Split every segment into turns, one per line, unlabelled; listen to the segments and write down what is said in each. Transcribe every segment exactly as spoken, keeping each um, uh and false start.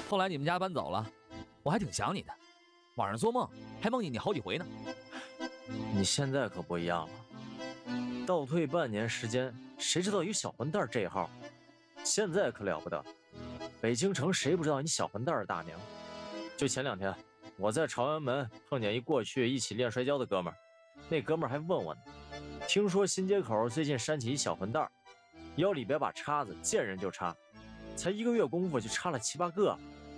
后来你们家搬走了，我还挺想你的，晚上做梦还梦见你好几回呢。
你现在可不一样了，倒退半年时间，谁知道有小混蛋这一号？现在可了不得，北京城谁不知道你小混蛋的大名？就前两天，我在朝阳门碰见一过去一起练摔跤的哥们儿，那哥们儿还问我呢，听说新街口最近煽起一小混蛋，腰里别把叉子，见人就插，才一个月功夫就插了七八个。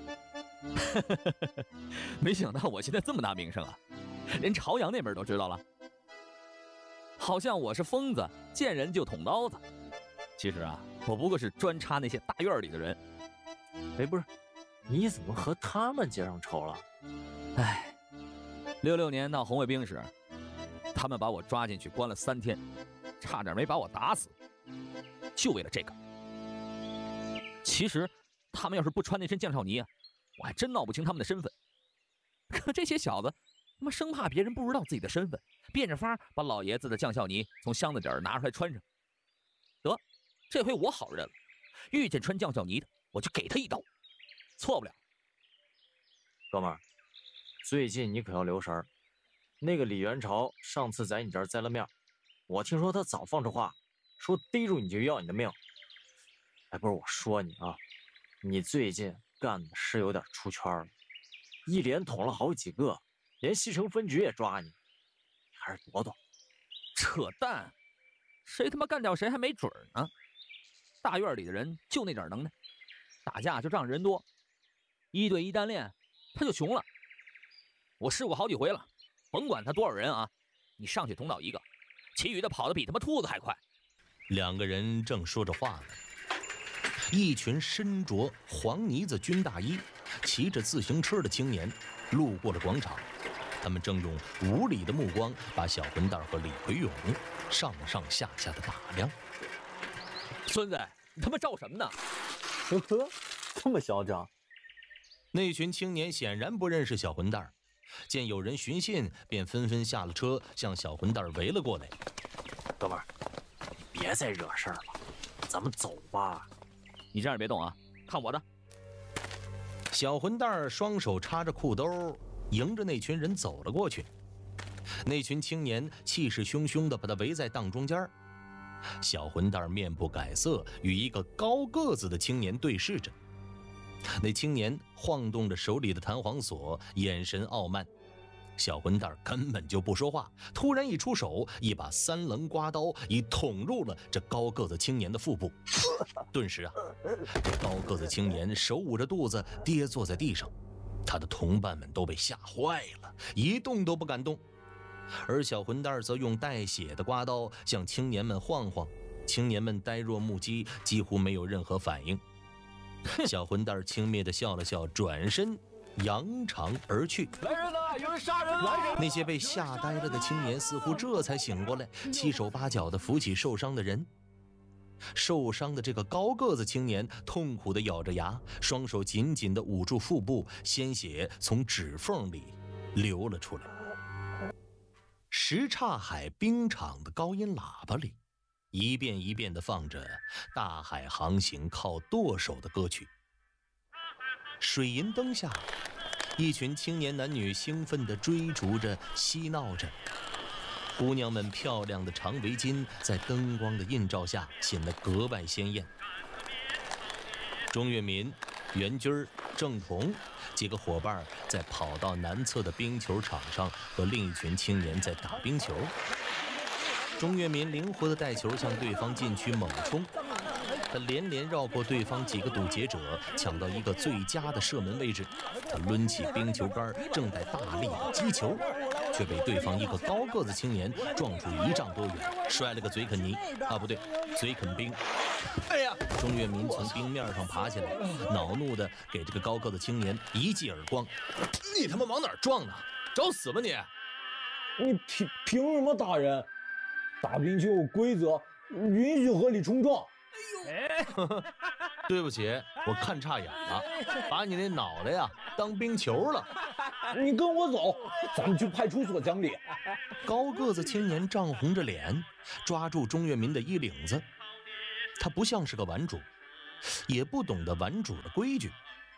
没想到我现在这么大名声啊，连朝阳那边都知道了。好像我是疯子，见人就捅刀子。其实啊，我不过是专插那些大院里的人。
哎，不是，你怎么和他们结上仇了？
哎，六六年闹红卫兵时，他们把我抓进去关了三天，差点没把我打死，就为了这个。其实他们要是不穿那身降哨呢，我还真闹不清他们的身份。可这些小子他妈生怕别人不知道自己的身份，变着法把老爷子的降哨呢从箱子底儿拿出来穿上。得，这回我好认了，遇见穿降哨呢的，我就给他一刀，错不了。
哥们儿，最近你可要留神儿，那个李元朝上次在你这儿栽了面，我听说他早放出话，说逮住你就要你的命。哎，不是我说你啊，你最近干的是有点出圈了，一连捅了好几个，连西城分局也抓你，你还是躲躲。
扯淡，谁他妈干掉谁还没准呢。大院里的人就那点能耐，打架就仗人多，一对一单练他就穷了。我试过好几回了，甭管他多少人啊，你上去捅倒一个，其余的跑得比他妈兔子还快。
两个人正说着话呢，一群身着黄呢子军大衣、骑着自行车的青年路过了广场，他们正用无理的目光把小混蛋和李奎勇上上下下的打量。
孙子，你他妈照什么呢？
呵呵，这么嚣张。
那群青年显然不认识小混蛋，见有人寻衅，便纷纷下了车，向小混蛋围了过来。
哥们儿，你别再惹事儿了，咱们走吧。
你站着别动啊，看我的。
小混蛋双手插着裤兜，迎着那群人走了过去。那群青年气势汹汹地把他围在当中间。小混蛋面不改色，与一个高个子的青年对视着。那青年晃动着手里的弹簧锁，眼神傲慢。小混蛋根本就不说话，突然一出手，一把三棱刮刀已捅入了这高个子青年的腹部。顿时啊，这高个子青年手捂着肚子跌坐在地上，他的同伴们都被吓坏了，一动都不敢动。而小混蛋则用带血的刮刀向青年们晃晃，青年们呆若木鸡，几乎没有任何反应。小混蛋轻蔑地笑了笑，转身扬长而去。
来人呐！有人杀人了！
那些被吓呆了的青年似乎这才醒过来，七手八脚地扶起受伤的人。受伤的这个高个子青年痛苦地咬着牙，双手紧紧地捂住腹部，鲜血从指缝里流了什来。什刹海冰场的高音喇叭里，一遍一遍地放着《大海航行靠舵手》的歌曲。水银灯下，一群青年男女兴奋地追逐着，嬉闹着。姑娘们漂亮的长围巾在灯光的映照下显得格外鲜艳。钟跃民、袁军、郑彤几个伙伴在跑道南侧的冰球场上和另一群青年在打冰球。钟跃民灵活地带球向对方禁区猛冲，他连连绕过对方几个堵截者，抢到一个最佳的射门位置。他抡起冰球杆，正在大力的击球，却被对方一个高个子青年撞出一丈多远，摔了个嘴啃泥啊，不对，嘴啃冰。哎呀！钟跃民从冰面上爬起来，恼怒地给这个高个子青年一记耳光。你他妈往哪儿撞呢？找死吧你！
你凭凭什么打人？打冰球有规则，允许合理冲撞。
哎呦，对不起，我看差眼了，把你那脑袋呀当冰球了。
你跟我走，咱们去派出所讲理。
高个子青年涨红着脸，抓住钟跃民的衣领子。他不像是个玩主，也不懂得玩主的规矩，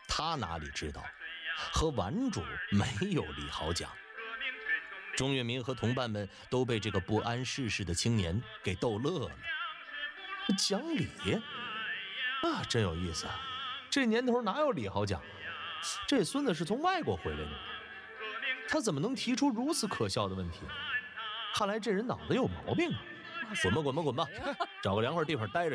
他哪里知道，和顽主没有理好讲。钟跃民和同伴们都被这个不谙世事的青年给逗乐了。讲理啊，真有意思啊！这年头哪有理好讲？这孙子是从外国回来的，他怎么能提出如此可笑的问题？看来这人脑子有毛病啊！滚吧滚吧滚吧，找个凉快地方待着。